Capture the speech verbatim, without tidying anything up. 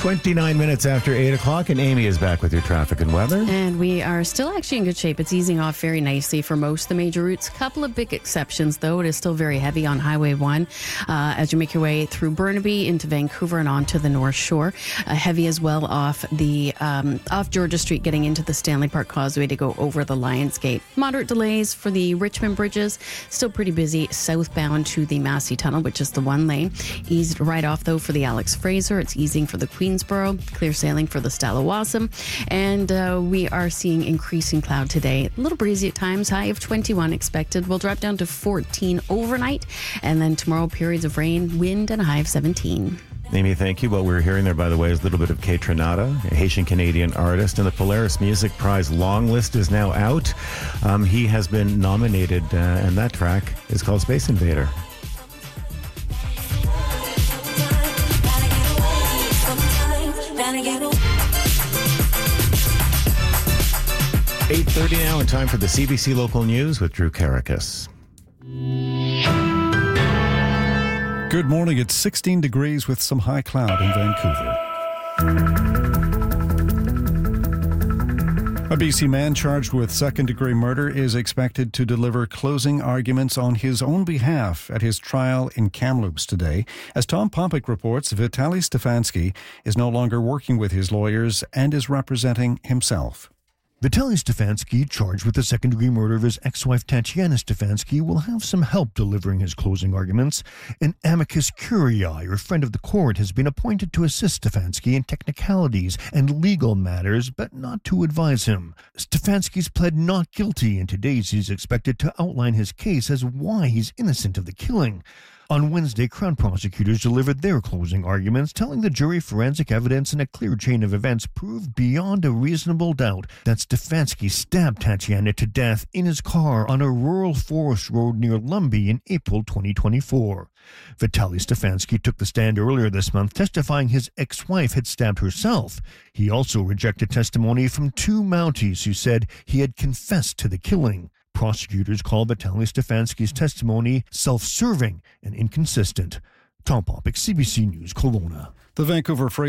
twenty-nine minutes after eight o'clock, and Amy is back with your traffic and weather. And we are still actually in good shape. It's easing off very nicely for most of the major routes. Couple of big exceptions, though. It is still very heavy on Highway one uh, as you make your way through Burnaby into Vancouver and onto the North Shore. Uh, heavy as well off the um, off Georgia Street getting into the Stanley Park Causeway to go over the Lions Gate. Moderate delays for the Richmond bridges. Still pretty busy southbound to the Massey Tunnel, which is the one lane. Eased right off, though, for the Alex Fraser. It's easing for the Queensboro. Clear sailing for the Stala-Wasam. And uh, we are seeing increasing cloud today. A little breezy at times. High of twenty-one expected. We'll drop down to fourteen overnight. And then tomorrow, periods of rain, wind, and a high of seventeen. Amy, thank you. What we're hearing there, by the way, is a little bit of Kate Trinata, a Haitian-Canadian artist, and the Polaris Music Prize long list is now out. Um, he has been nominated, uh, and that track is called Space Invader. eight thirty now, and time for the C B C Local News with Drew Karakas. Good morning. It's sixteen degrees with some high cloud in Vancouver. A B C man charged with second-degree murder is expected to deliver closing arguments on his own behalf at his trial in Kamloops today. As Tom Popick reports, Vitaly Stefanski is no longer working with his lawyers and is representing himself. Vitaly Stefanski, charged with the second-degree murder of his ex-wife Tatiana Stefanski, will have some help delivering his closing arguments. An amicus curiae, or friend of the court, has been appointed to assist Stefanski in technicalities and legal matters, but not to advise him. Stefanski's pled not guilty, and today he's expected to outline his case as why he's innocent of the killing. On Wednesday, Crown prosecutors delivered their closing arguments, telling the jury forensic evidence and a clear chain of events proved beyond a reasonable doubt that Stefanski stabbed Tatiana to death in his car on a rural forest road near Lumbee in April twenty twenty-four. Vitaly Stefanski took the stand earlier this month, testifying his ex-wife had stabbed herself. He also rejected testimony from two Mounties who said he had confessed to the killing. Prosecutors called Vitaly Stefanski's testimony self-serving and inconsistent. Tom Popick, C B C News, Kelowna. The Vancouver